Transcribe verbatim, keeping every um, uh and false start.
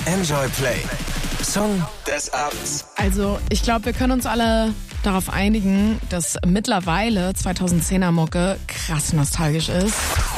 Enjoy Play. Song des Abends. Also, ich glaube, wir können uns alle darauf einigen, dass mittlerweile zweitausendzehner Mucke krass nostalgisch ist.